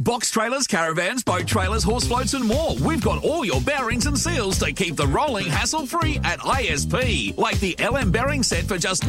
Box trailers, caravans, boat trailers, horse floats and more. We've got all your bearings and seals to keep the rolling hassle-free at ISP. Like the LM bearing set for just